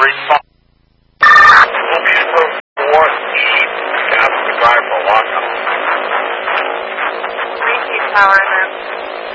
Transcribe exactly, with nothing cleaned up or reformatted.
response. We'll be in room four E. Ask the driver for lockup. Repeat power then.